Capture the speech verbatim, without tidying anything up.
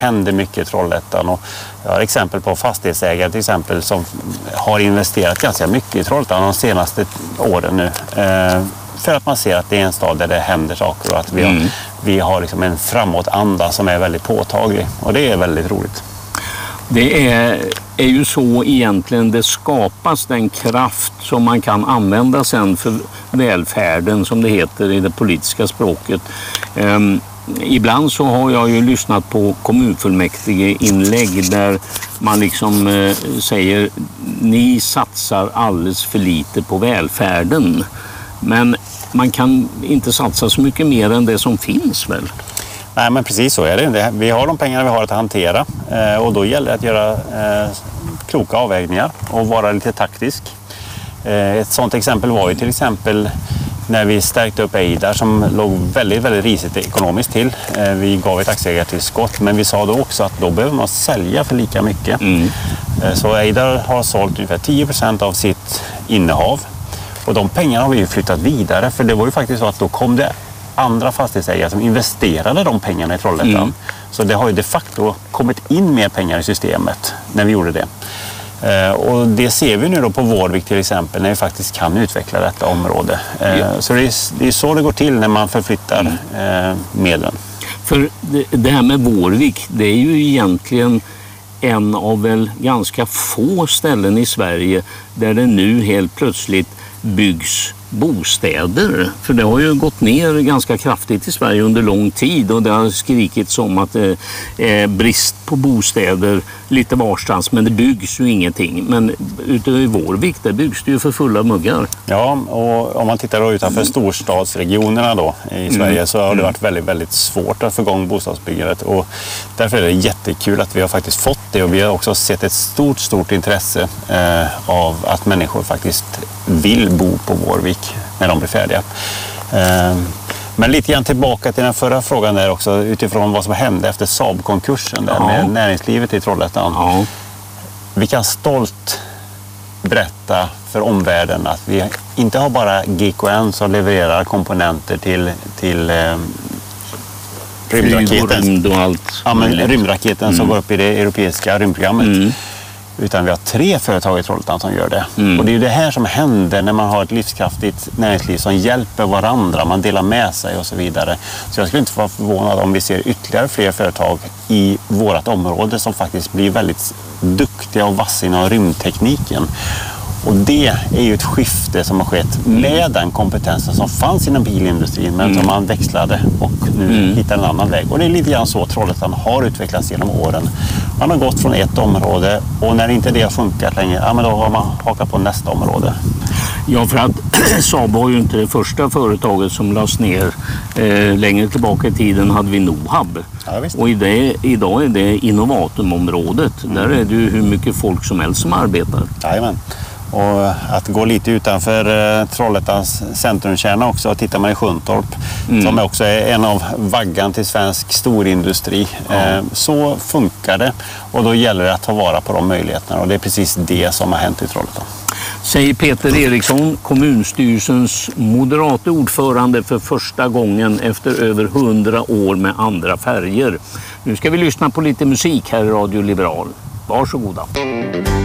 händer mycket i Trollhättan, och jag har exempel på fastighetsägare till exempel som har investerat ganska mycket i Trollhättan de senaste åren nu. Eh, för att man ser att det är en stad där det händer saker och att vi har, mm. vi har liksom en framåtanda som är väldigt påtaglig, och det är väldigt roligt. Det är, är ju så egentligen det skapas den kraft som man kan använda sen för välfärden, som det heter i det politiska språket. Um, ibland så har jag ju lyssnat på kommunfullmäktige inlägg där man liksom uh, säger ni satsar alldeles för lite på välfärden. Men man kan inte satsa så mycket mer än det som finns väl? Nej, men precis så är det. Vi har de pengar vi har att hantera, och då gäller det att göra kloka avvägningar och vara lite taktisk. Ett sådant exempel var ju till exempel när vi stärkte upp Eidar som låg väldigt, väldigt risigt ekonomiskt till. Vi gav ett aktieägartillskott, men vi sa då också att då behöver man sälja för lika mycket. Mm. Så Eidar har sålt ungefär tio procent av sitt innehav, och de pengarna har vi ju flyttat vidare, för det var ju faktiskt så att då kom det andra fastighetsägare som investerade de pengarna i Trollhättan. Mm. Så det har ju de facto kommit in mer pengar i systemet när vi gjorde det. Eh, och det ser vi nu då på Vårvik till exempel, när vi faktiskt kan utveckla detta område. Eh, ja. Så det är, det är så det går till när man förflyttar eh, medlen. För det, det här med Vårvik, det är ju egentligen en av väl ganska få ställen i Sverige där det nu helt plötsligt byggs bostäder. För det har ju gått ner ganska kraftigt i Sverige under lång tid, och det har skrikits om att det är brist på bostäder lite varstans, men det byggs ju ingenting. Men ute i Vårvik, där byggs det ju för fulla muggar. Ja, och om man tittar då utanför storstadsregionerna då i Sverige mm. så har det varit väldigt, väldigt svårt att få igång bostadsbyggandet, och därför är det jättekul att vi har faktiskt fått det, och vi har också sett ett stort, stort intresse eh, av att människor faktiskt vill bo på Vårvik när de blir färdiga. Men lite grann tillbaka till den förra frågan där också, utifrån vad som hände efter Saab-konkursen där ja. med näringslivet i Trollhättan. Ja. Vi kan stolt berätta för omvärlden att vi inte har bara G K N som levererar komponenter till, till eh, rymdraketen. Rymd och allt. Ja, men rymdraketen mm. som går upp i det europeiska rymdprogrammet. Mm. Utan vi har tre företag i Trollhättan som gör det. Mm. Och det är ju det här som händer när man har ett livskraftigt näringsliv som hjälper varandra. Man delar med sig och så vidare. Så jag skulle inte vara förvånad om vi ser ytterligare fler företag i vårt område som faktiskt blir väldigt duktiga och vassa inom rymdtekniken. Och det är ju ett skifte som har skett med den kompetensen som fanns inom bilindustrin, men mm. som man växlade och nu mm. hittar en annan väg. Och det är lite grann så Trollhättan har utvecklats genom åren. Man har gått från ett område, och när inte det har funkat längre, ja, men då har man hakat på nästa område. Ja, för att Saab var ju inte det första företaget som lades ner. Eh, längre tillbaka i tiden hade vi Nohab. Ja, och i det, idag är det Innovatumområdet. Mm. Där är det ju hur mycket folk som helst som arbetar. Jajamän. Och att gå lite utanför eh, Trollhättans centrumkärna också, tittar man i Sjuntorp mm. som också är en av vaggan till svensk storindustri. Ja. Eh, så funkar det, och då gäller det att ta vara på de möjligheterna, och det är precis det som har hänt i Trollhättan. Säger Peter Eriksson, kommunstyrelsens moderate ordförande för första gången efter över hundra år med andra färger. Nu ska vi lyssna på lite musik här i Radio Liberal. Varsågoda.